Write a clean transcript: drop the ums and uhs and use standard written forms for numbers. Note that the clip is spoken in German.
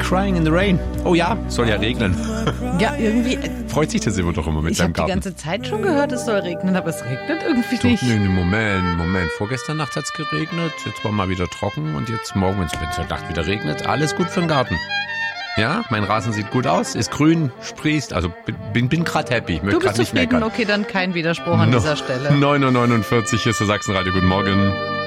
Crying in the Rain. Oh ja, soll ja regnen. Ja, irgendwie. Freut sich der Simon doch immer mit Ich seinem habe die Garten. ganze Zeit schon gehört, es soll regnen, aber es regnet irgendwie nicht. Nee, Moment. Vorgestern Nacht hat's geregnet, jetzt war mal wieder trocken und jetzt morgen, wenn es heute Nacht wieder regnet, alles gut für den Garten. Ja, mein Rasen sieht gut aus, ist grün, sprießt, also bin gerade happy. Du bist nicht zufrieden, meckern. okay, dann kein Widerspruch an dieser Stelle. 9:49 Uhr ist der Sachsenradio, guten Morgen.